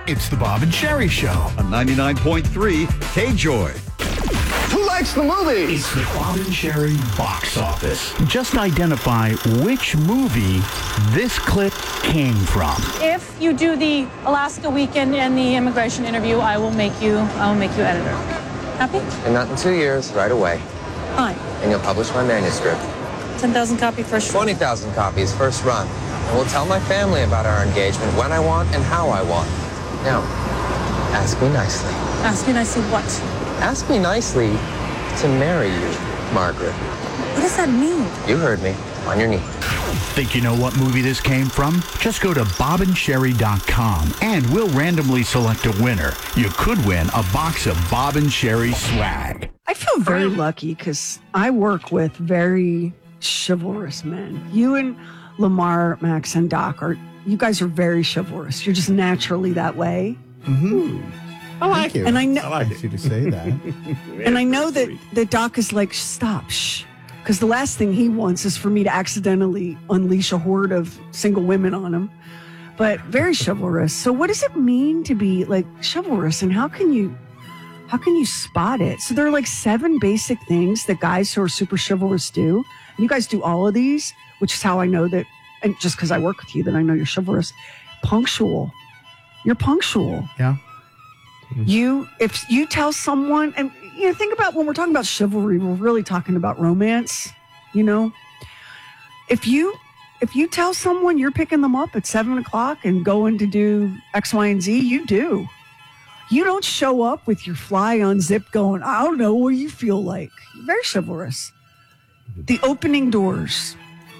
It's the Bob and Sherry Show on 99.3 KJOY. Who likes the movie? It's the Bob and Sherry box office. Just identify which movie this clip came from. If you do the Alaska weekend and the immigration interview, I will make you editor. Happy? And not in 2 years, right away. Fine. And you'll publish my manuscript. 10,000 copy first run. 20,000 copies, first run. And we'll tell my family about our engagement when I want and how I want. Now, ask me nicely. Ask me nicely what? Ask me nicely to marry you, Margaret. What does that mean? You heard me. On your knee. Think you know what movie this came from? Just go to bobandsherry.com and we'll randomly select a winner. You could win a box of Bob and Sherry swag. I feel very lucky because I work with very chivalrous men. You and Lamar, Max, and Doc you guys are very chivalrous. You're just naturally that way. Mm-hmm. I like you. And I like you to say that. And I know that Doc is like, stop, shh. Because the last thing he wants is for me to accidentally unleash a horde of single women on him. But very chivalrous. So what does it mean to be like chivalrous? And how can you spot it? So there are like 7 basic things that guys who are super chivalrous do. You guys do all of these, which is how I know that, and just because I work with you, that I know you're chivalrous. Punctual. You're punctual. Yeah. If you tell someone, and think about when we're talking about chivalry, we're really talking about romance. If you tell someone you're picking them up at 7:00 and going to do X, Y, and Z, you do. You don't show up with your fly unzipped going, I don't know what you feel like. You're very chivalrous. The opening doors.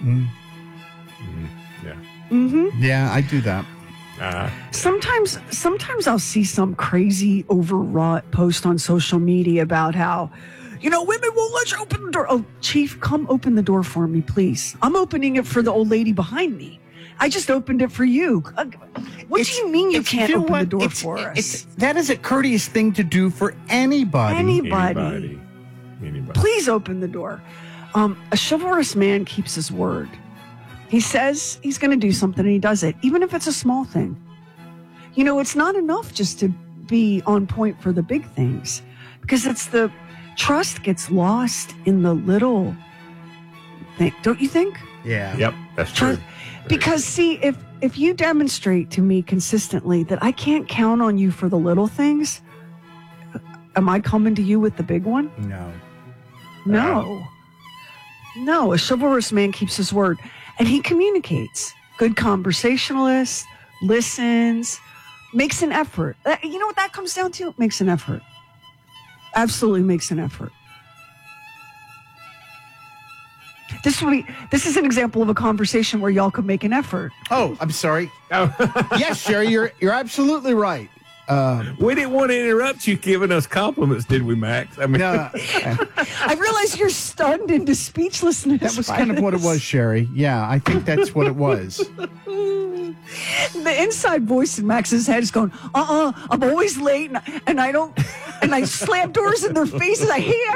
Yeah. Mm-hmm. Yeah, I do that. Sometimes I'll see some crazy overwrought post on social media about how, women won't let you open the door. Oh, Chief, come open the door for me, please. I'm opening it for the old lady behind me. I just opened it for you. What do you mean you can't open the door for us? That is a courteous thing to do for anybody. Anybody. Please open the door. A chivalrous man keeps his word. He says he's going to do something and he does it, even if it's a small thing. It's not enough just to be on point for the big things, because it's the trust gets lost in the little thing. Don't you think? Yeah. Yep, that's true. Because see, if you demonstrate to me consistently that I can't count on you for the little things, am I coming to you with the big one? No. No, a chivalrous man keeps his word. And he communicates. Good conversationalist, listens, makes an effort. You know what that comes down to? Makes an effort. Absolutely makes an effort. This is an example of a conversation where y'all could make an effort. Oh, I'm sorry. Yes, Sherry, you're absolutely right. We didn't want to interrupt you giving us compliments, did we, Max? I mean, No, I realize you're stunned into speechlessness. that was kind of what it was, Sherry. Yeah, I think that's what it was. The inside voice in Max's head is going, I'm always late, and I slam doors in their faces. I hate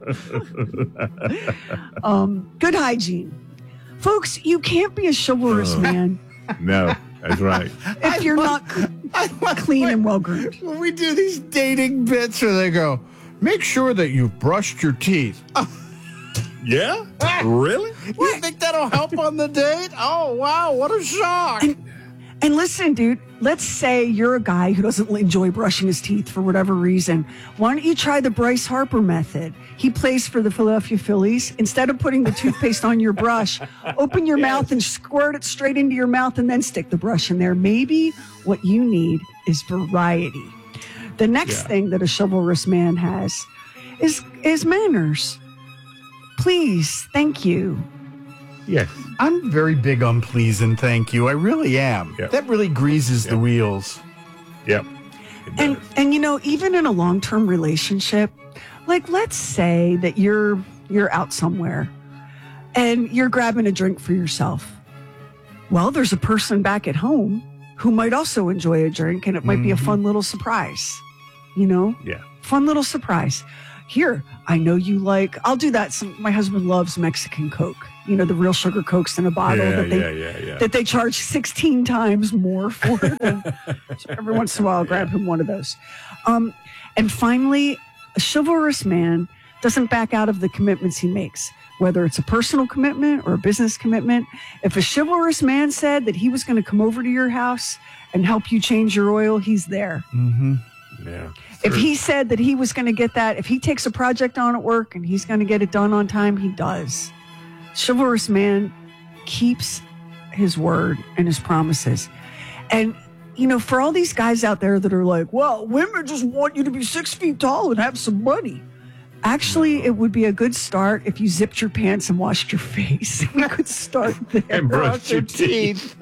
everyone. Good hygiene. Folks, you can't be a chivalrous man no, that's right. if you're not clean and well-groomed. When we do these dating bits where they go, make sure that you've brushed your teeth. Yeah? Really? You think that'll help on the date? Oh, wow, what a shock. And listen, dude, let's say you're a guy who doesn't enjoy brushing his teeth for whatever reason. Why don't you try the Bryce Harper method? He plays for the Philadelphia Phillies. Instead of putting the toothpaste on your brush, open your mouth and squirt it straight into your mouth and then stick the brush in there. Maybe what you need is variety. The next thing that a chivalrous man has is manners. Please, thank you. Yes. I'm very big on please and thank you. I really am. Yep. That really greases the wheels. Yep. And even in a long-term relationship, like let's say that you're out somewhere and you're grabbing a drink for yourself. Well, there's a person back at home who might also enjoy a drink, and it might be a fun little surprise. Yeah. Fun little surprise. here, I know you like, I'll do that. My husband loves Mexican Coke. You know, the real sugar Cokes in a bottle that they charge 16 times more for. So every once in a while, I'll grab him one of those. And finally, a chivalrous man doesn't back out of the commitments he makes, whether it's a personal commitment or a business commitment. If a chivalrous man said that he was going to come over to your house and help you change your oil, he's there. Mm-hmm. Yeah. If he said that he was going to get that, if he takes a project on at work and he's going to get it done on time, he does. Chivalrous man keeps his word and his promises. And, you know, for all these guys out there that are like, well, women just want you to be 6 feet tall and have some money. Actually, it would be a good start if you zipped your pants and washed your face. You could start there. And brushed your teeth.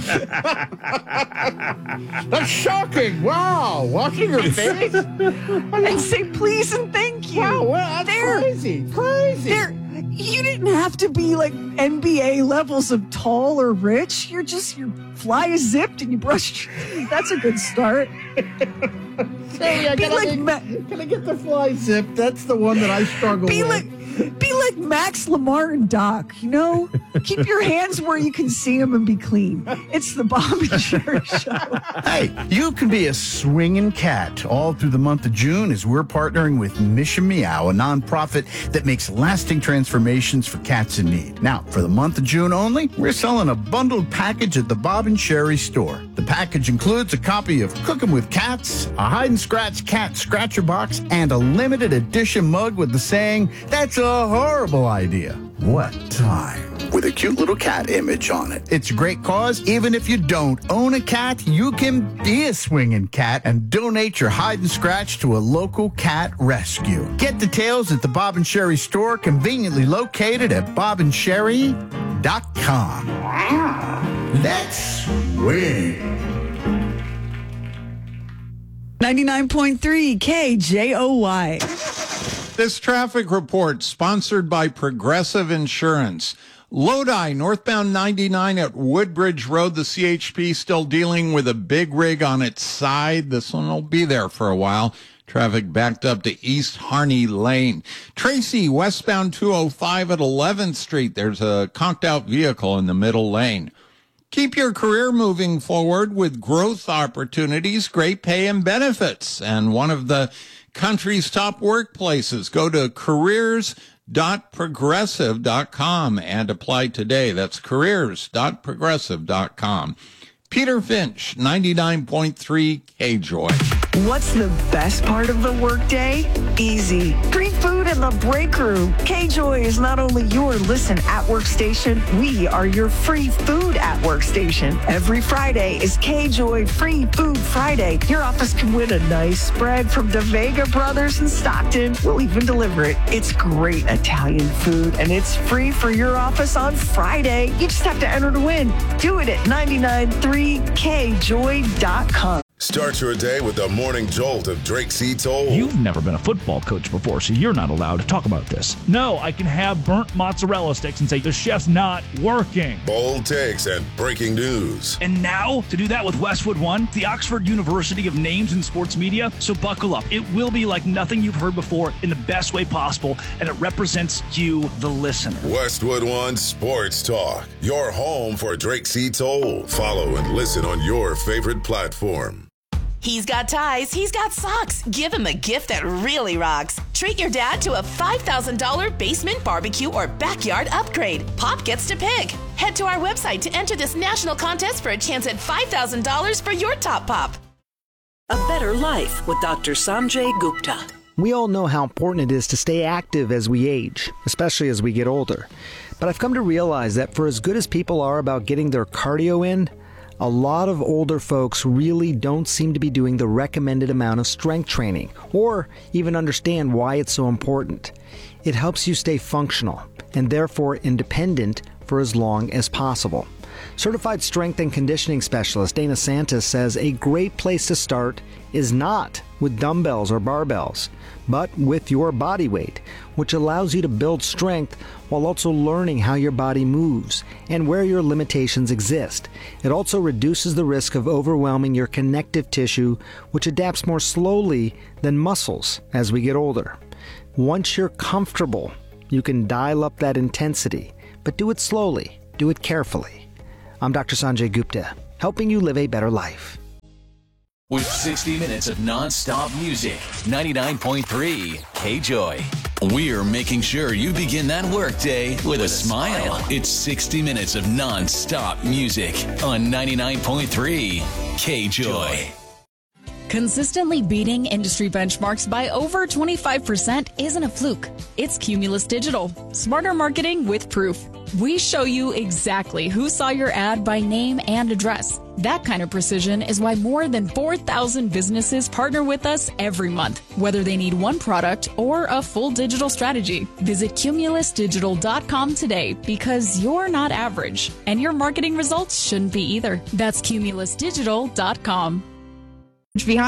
That's shocking. Wow. Washing your face? And say please and thank you. Wow, well, that's crazy. Crazy. You didn't have to be like NBA levels of tall or rich. Your fly is zipped and you brushed your teeth. That's a good start. Can I get the fly zip? That's the one that I struggle with. Be like Max, Lamar, and Doc, you know? Keep your hands where you can see them and be clean. It's the Bob and Sherry Show. Hey, you can be a swinging cat all through the month of June as we're partnering with Mission Meow, a nonprofit that makes lasting transformations for cats in need. Now, for the month of June only, we're selling a bundled package at the Bob and Sherry store. The package includes a copy of Cooking with Cats, a hide and scratch cat scratcher box, and a limited edition mug with the saying, "That's a horrible idea. What time?" with a cute little cat image on it. It's a great cause. Even if you don't own a cat, you can be a swinging cat and donate your hide and scratch to a local cat rescue. Get details at the Bob and Sherry store, conveniently located at bobandsherry.com. Let's swing. 99.3 KJOY. This traffic report sponsored by Progressive Insurance. Lodi, northbound 99 at Woodbridge Road. The CHP still dealing with a big rig on its side. This one will be there for a while. Traffic backed up to East Harney Lane. Tracy, westbound 205 at 11th Street. There's a conked out vehicle in the middle lane. Keep your career moving forward with growth opportunities, great pay and benefits. And one of the country's top workplaces. Go to careers.progressive.com and apply today. That's careers.progressive.com. Peter Finch, 99.3 KJOY. What's the best part of the workday? Easy. Free food in the break room. KJOY is not only your listen at work station, we are your free food at work station. Every Friday is KJOY Free Food Friday. Your office can win a nice spread from DeVega Brothers in Stockton. We'll even deliver it. It's great Italian food, and it's free for your office on Friday. You just have to enter to win. Do it at 993kjoy.com. Start your day with the morning jolt of Drake C. Toll. You've never been a football coach before, so you're not allowed to talk about this. No, I can have burnt mozzarella sticks and say the chef's not working. Bold takes and breaking news. And now, to do that with Westwood One, the Oxford University of Names in Sports Media. So buckle up. It will be like nothing you've heard before in the best way possible, and it represents you, the listener. Westwood One Sports Talk, your home for Drake C. Toll. Follow and listen on your favorite platform. He's got ties, he's got socks. Give him a gift that really rocks. Treat your dad to a $5,000 basement barbecue or backyard upgrade. Pop gets to pick. Head to our website to enter this national contest for a chance at $5,000 for your top pop. A better life with Dr. Sanjay Gupta. We all know how important it is to stay active as we age, especially as we get older. But I've come to realize that for as good as people are about getting their cardio in, a lot of older folks really don't seem to be doing the recommended amount of strength training or even understand why it's so important. It helps you stay functional and therefore independent for as long as possible. Certified strength and conditioning specialist Dana Santos says a great place to start is not with dumbbells or barbells, but with your body weight, which allows you to build strength while also learning how your body moves and where your limitations exist. It also reduces the risk of overwhelming your connective tissue, which adapts more slowly than muscles as we get older. Once you're comfortable, you can dial up that intensity, but do it slowly, do it carefully. I'm Dr. Sanjay Gupta, helping you live a better life. With 60 minutes of non-stop music, 99.3 KJOY. We're making sure you begin that workday with a smile. It's 60 minutes of non-stop music on 99.3 KJOY. Consistently beating industry benchmarks by over 25% isn't a fluke. It's Cumulus Digital. Smarter marketing with proof. We show you exactly who saw your ad by name and address. That kind of precision is why more than 4,000 businesses partner with us every month, whether they need one product or a full digital strategy. Visit cumulusdigital.com today because you're not average, and your marketing results shouldn't be either. That's cumulusdigital.com. Behind